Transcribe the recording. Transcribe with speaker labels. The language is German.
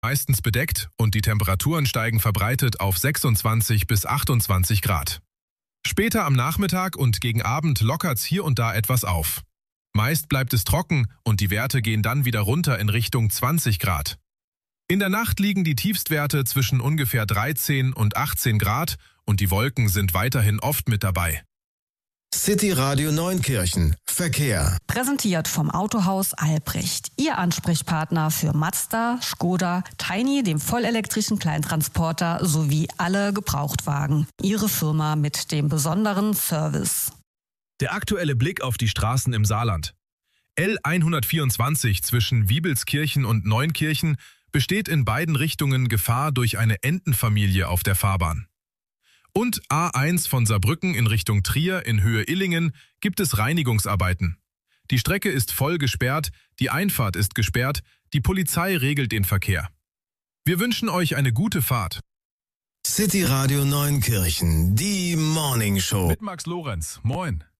Speaker 1: Meistens bedeckt und die Temperaturen steigen verbreitet auf 26 bis 28 Grad. Später am Nachmittag und gegen Abend lockert's hier und da etwas auf. Meist bleibt es trocken und die Werte gehen dann wieder runter in Richtung 20 Grad. In der Nacht liegen die Tiefstwerte zwischen ungefähr 13 und 18 Grad und die Wolken sind weiterhin oft mit dabei.
Speaker 2: City Radio Neunkirchen. Verkehr.
Speaker 3: Präsentiert vom Autohaus Albrecht. Ihr Ansprechpartner für Mazda, Škoda, Tiny, dem vollelektrischen Kleintransporter sowie alle Gebrauchtwagen. Ihre Firma mit dem besonderen Service.
Speaker 1: Der aktuelle Blick auf die Straßen im Saarland. L124 zwischen Wiebelskirchen und Neunkirchen besteht in beiden Richtungen Gefahr durch eine Entenfamilie auf der Fahrbahn. Und A1 von Saarbrücken in Richtung Trier in Höhe Illingen gibt es Reinigungsarbeiten. Die Strecke ist voll gesperrt, die Einfahrt ist gesperrt, die Polizei regelt den Verkehr. Wir wünschen euch eine gute Fahrt.
Speaker 2: City Radio Neunkirchen, die Morning Show.
Speaker 1: Mit Max Lorenz. Moin.